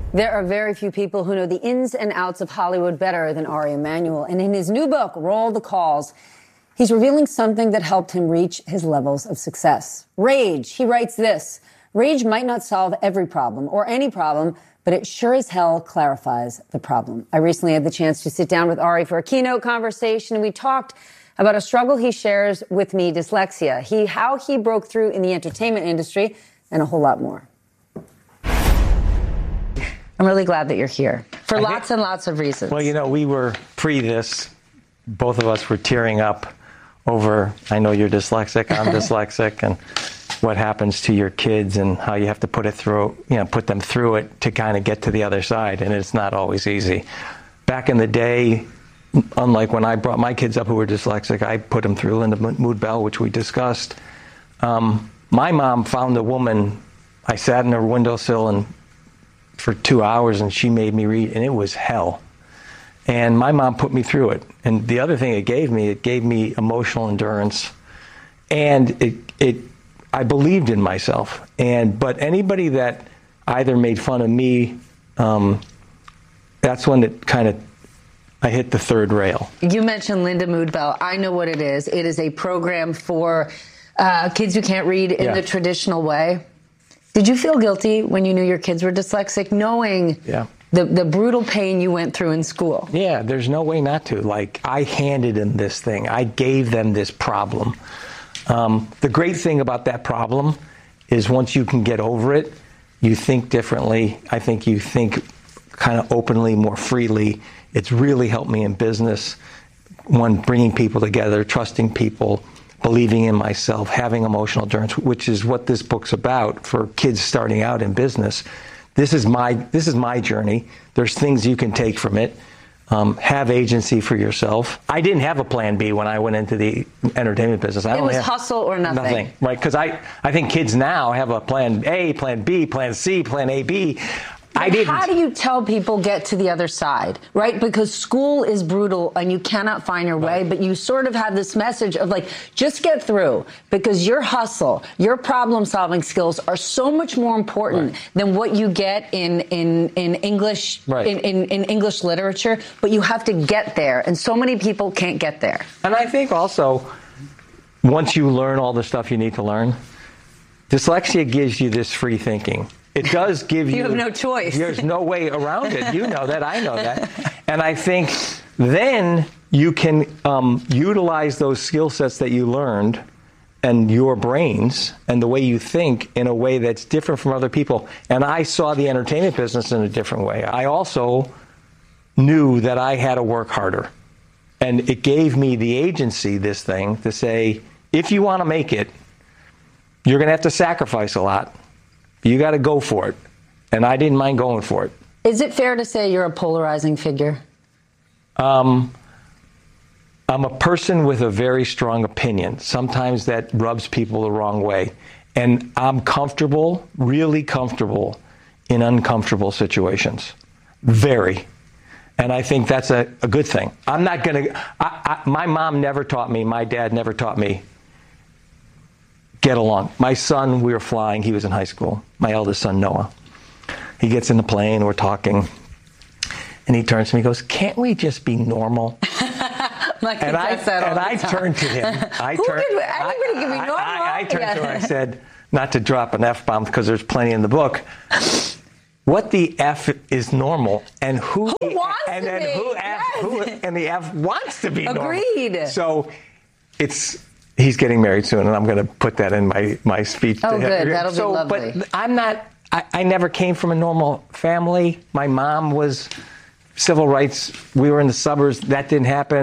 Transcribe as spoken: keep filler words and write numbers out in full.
There are very few people who know the ins and outs of Hollywood better than Ari Emanuel. And in his new book, Roll the Calls, he's revealing something that helped him reach his levels of success. Rage. He writes this: rage might not solve every problem or any problem, but it sure as hell clarifies the problem. I recently had the chance to sit down with Ari for a keynote conversation, and we talked about a struggle he shares with me, dyslexia, he, how he broke through in the entertainment industry, and a whole lot more. I'm really glad that you're here for I lots think, and lots of reasons. Well, you know, we were pre this, both of us were tearing up over, I know you're dyslexic, I'm dyslexic, and what happens to your kids and how you have to put it through, you know, put them through it to kind of get to the other side. And it's not always easy. Back in the day, unlike when I brought my kids up who were dyslexic, I put them through Linda Mood Bell, which we discussed. Um, my mom found a woman, I sat in her windowsill and for two hours and she made me read, and it was hell. And my mom put me through it. And the other thing it gave me, it gave me emotional endurance. And it, it, I believed in myself. And, but anybody that either made fun of me, um, that's when it kind of, I hit the third rail. You mentioned Linda Mood Bell. I know what it is. It is a program for uh, kids who can't read in yeah. the traditional way. Did you feel guilty when you knew your kids were dyslexic, knowing yeah. the, the brutal pain you went through in school? Yeah, there's no way not to. Like, I handed them this thing. I gave them this problem. Um, the great thing about that problem is once you can get over it, you think differently. I think you think kind of openly, more freely. It's really helped me in business. One, bringing people together, trusting people, believing in myself, having emotional endurance, which is what this book's about for kids starting out in business. This is my this is my journey. There's things you can take from it. Um, have agency for yourself. I didn't have a plan B when I went into the entertainment business. I it was have hustle or nothing. Nothing, right? Because I, I think kids now have a plan A, plan B, plan C, plan A, B. I didn't. How do you tell people get to the other side, right? Because school is brutal and you cannot find your way, right. But you sort of have this message of like, just get through, because your hustle, your problem-solving skills are so much more important right. than what you get in in in English right. in, in in English literature. But you have to get there, and so many people can't get there. And I think also, once you learn all the stuff you need to learn, dyslexia gives you this free thinking. It does give you... You have no choice. There's no way around it. You know that. I know that. And I think then you can um, utilize those skill sets that you learned and your brains and the way you think in a way that's different from other people. And I saw the entertainment business in a different way. I also knew that I had to work harder. And it gave me the agency, this thing, to say, if you want to make it, you're going to have to sacrifice a lot. You got to go for it. And I didn't mind going for it. Is it fair to say you're a polarizing figure? Um, I'm a person with a very strong opinion. Sometimes that rubs people the wrong way. And I'm comfortable, really comfortable, in uncomfortable situations. Very. And I think that's a, a good thing. I'm not going to... My mom never taught me, my dad never taught me, get along. My son, we were flying. He was in high school. My eldest son, Noah. He gets in the plane. We're talking. And he turns to me and goes, can't we just be normal? Like and I, that all and I turned to him. I Who turned, could, anybody can be normal. I, I, I turned yeah. to him and I said, not to drop an F-bomb because there's plenty in the book, what the F is normal, and who, who wants and to then be? who F, Yes. who and the F wants to be Agreed. normal. So it's... He's getting married soon, and I'm going to put that in my, my speech. Oh, good. That'll so, be lovely. But I'm not, I, I never came from a normal family. My mom was civil rights. We were in the suburbs. That didn't happen.